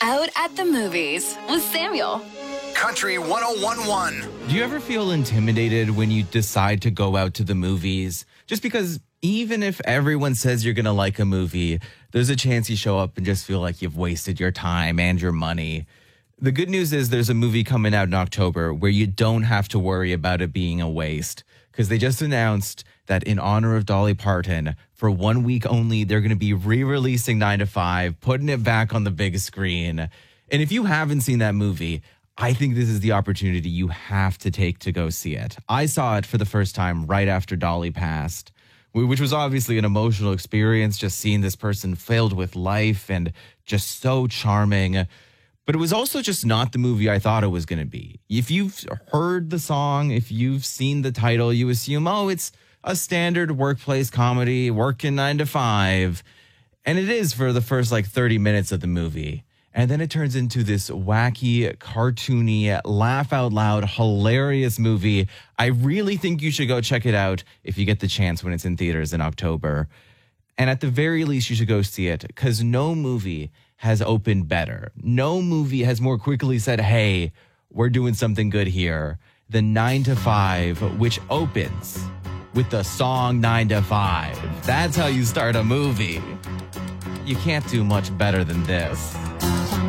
Out at the Movies with Samuel. Country 101.1. Do you ever feel intimidated when you decide to go out to the movies? Just because even if everyone says you're going to like a movie, there's a chance you show up and just feel like you've wasted your time and your money. The good news is there's a movie coming out in October where you don't have to worry about it being a waste, because they just announced that in honor of Dolly Parton, for 1 week only, they're going to be re-releasing 9 to 5, putting it back on the big screen. And if you haven't seen that movie, I think this is the opportunity you have to take to go see it. I saw it for the first time right after Dolly passed, which was obviously an emotional experience, just seeing this person filled with life and just so charming. But it was also just not the movie I thought it was going to be. If you've heard the song, if you've seen the title, you assume, oh, it's a standard workplace comedy, working 9 to 5. And it is for the first 30 minutes of the movie. And then it turns into this wacky, cartoony, laugh out loud, hilarious movie. I really think you should go check it out if you get the chance when it's in theaters in October. And at the very least, you should go see it, because no movie has opened better. No movie has more quickly said, hey, we're doing something good here than 9 to 5, which opens with the song 9 to 5. That's how you start a movie. You can't do much better than this.